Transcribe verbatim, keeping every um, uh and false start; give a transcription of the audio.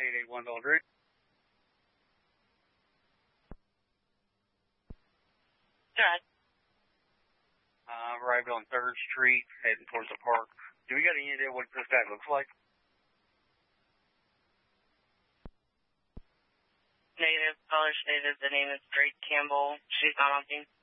eight eight one Dollar Tree. Good. Uh, arrived on third Street, heading towards the park. Do we got any idea what this guy looks like? Negative, color stated, the name is Drake Campbell. She's not on scene.